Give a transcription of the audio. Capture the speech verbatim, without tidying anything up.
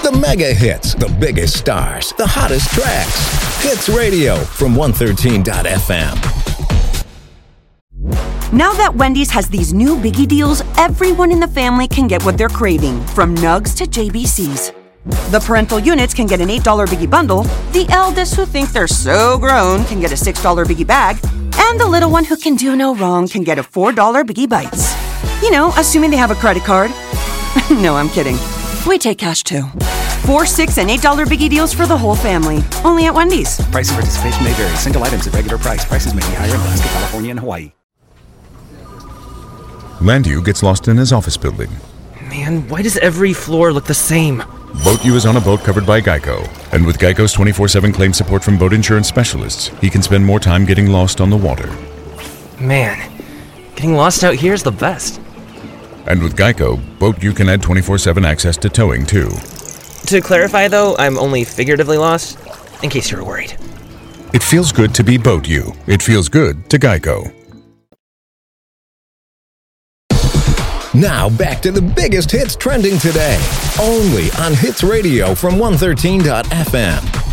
The mega hits, the biggest stars, the hottest tracks. Hits Radio from one thirteen dot f m. Now that Wendy's has these new biggie deals, everyone in the family can get what they're craving, from nugs to J B Cs. The parental units can get an eight dollar biggie bundle, the eldest who think they're so grown can get a six dollar biggie bag, and the little one who can do no wrong can get a four dollar biggie bites. You know, assuming they have a credit card. No, I'm kidding. We take cash too. Four, six, and eight dollar biggie deals for the whole family. Only at Wendy's. Price and participation may vary. Single items at regular price. Prices may be higher in Alaska, California, and Hawaii. Landu gets lost in his office building. Man, why does every floor look the same? BoatU is on a boat covered by Geico. And with Geico's twenty-four seven claim support from boat insurance specialists, he can spend more time getting lost on the water. Man, getting lost out here is the best. And with Geico, BoatU can add twenty-four seven access to towing, too. To clarify, though, I'm only figuratively lost, in case you were worried. It feels good to be BoatU. It feels good to Geico. Now back to the biggest hits trending today, only on Hits Radio from one thirteen dot f m.